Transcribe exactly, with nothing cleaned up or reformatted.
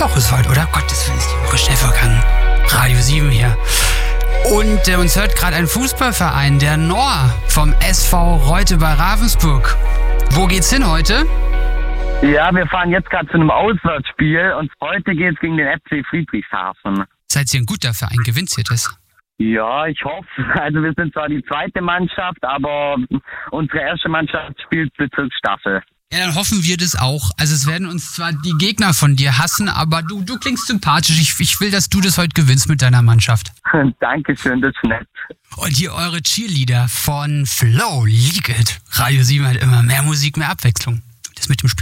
Mittwoch ist heute, oder? Gottes Willen, ist die Woche schnell vergangen. Radio sieben hier. Und äh, uns hört gerade ein Fußballverein, der Nor vom S V Reute bei Ravensburg. Wo geht's hin heute? Ja, wir fahren jetzt gerade zu einem Auswärtsspiel und heute geht's gegen den F C Friedrichshafen. Seid ihr ein guter Verein? Gewinnt ihr das? Ja, ich hoffe. Also wir sind zwar die zweite Mannschaft, aber unsere erste Mannschaft spielt Bezirksstaffel. Ja, dann hoffen wir das auch. Also es werden uns zwar die Gegner von dir hassen, aber du, du klingst sympathisch. Ich, ich will, dass du das heute gewinnst mit deiner Mannschaft. Dankeschön, das ist nett. Und hier eure Cheerleader von Flow, Leak It. Radio sieben hat immer mehr Musik, mehr Abwechslung. Das mit dem Spiel